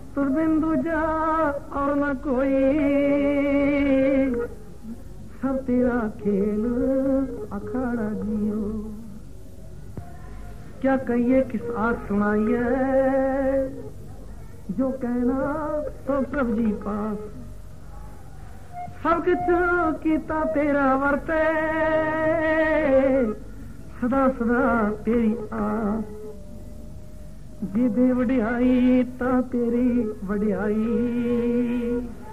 तुर बिन दूजा और न कोई, सब तेरा खेल अखाड़ा जियो। क्या कहिए किस आस सुनाइए, जो कहना तो प्रभु जी पास। सब कुछ कीता तेरा वर्ते, सदा सदा तेरी आस। जी दे वडियाई ता तेरी वडियाई,